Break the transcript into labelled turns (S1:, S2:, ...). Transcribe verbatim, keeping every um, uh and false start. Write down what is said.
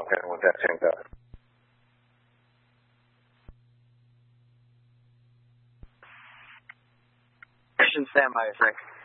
S1: in with that tank up.
S2: Mission standby, sir.